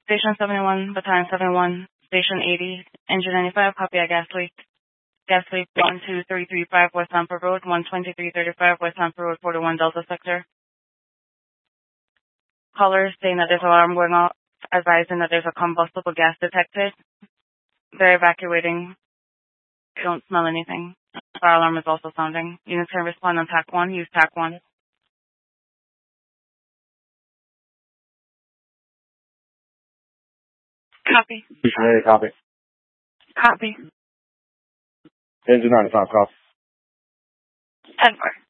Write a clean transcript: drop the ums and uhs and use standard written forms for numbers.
Station 71, Battalion 71, Station 80, Engine 95, copy a gas leak. Gas leak 12335 West Lamper Road, 12335 West Lamper Road, 41 Delta Sector. Caller saying that there's an alarm going off, advising that there's a combustible gas detected. They're evacuating. Don't smell anything. Fire alarm is also sounding. Units can respond on TAC 1. Use TAC 1. Copy. Hey, copy. Copy. Engine 95, copy. 10-4.